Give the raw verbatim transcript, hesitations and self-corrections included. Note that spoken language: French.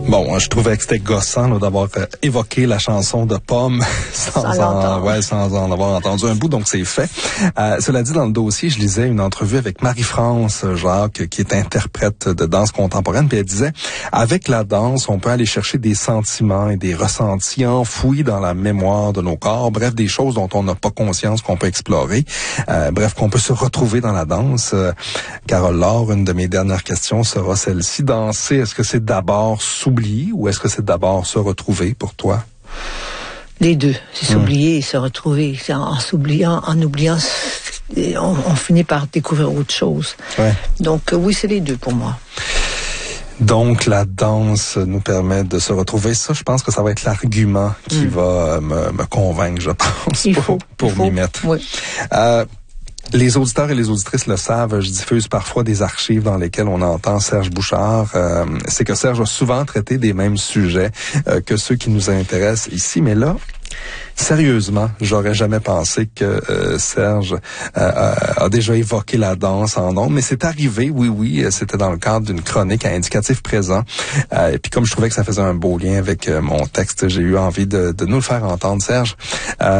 Bon, je trouvais que c'était gossant là, d'avoir euh, évoqué la chanson de Pomme sans, sans, en, ouais, sans en avoir entendu un bout, donc c'est fait. Euh, cela dit, dans le dossier, je lisais une entrevue avec Marie-France Jacques, qui est interprète de danse contemporaine, puis elle disait, avec la danse, on peut aller chercher des sentiments et des ressentis enfouis dans la mémoire de nos corps, bref, des choses dont on n'a pas conscience qu'on peut explorer, euh, bref, qu'on peut se retrouver dans la danse. Euh, Carole Laure, une de mes dernières questions sera celle-ci. Danser, est-ce que c'est d'abord s'oublier ou est-ce que c'est d'abord se retrouver pour toi? Les deux. C'est s'oublier et se retrouver. En, en s'oubliant, en oubliant, on, on finit par découvrir autre chose. Ouais. Donc, euh, oui, c'est les deux pour moi. Donc, la danse nous permet de se retrouver. Ça, je pense que ça va être l'argument qui mm. va me, me convaincre, je pense, il pour, faut, pour il faut. m'y mettre. Oui. Euh, Les auditeurs et les auditrices le savent, je diffuse parfois des archives dans lesquelles on entend Serge Bouchard. Euh, c'est que Serge a souvent traité des mêmes sujets euh, que ceux qui nous intéressent ici, mais là, sérieusement, j'aurais jamais pensé que euh, Serge euh, a déjà évoqué la danse en ondes, mais c'est arrivé, oui, oui, c'était dans le cadre d'une chronique à indicatif présent. Euh, et puis comme je trouvais que ça faisait un beau lien avec euh, mon texte, j'ai eu envie de, de nous le faire entendre, Serge. Euh,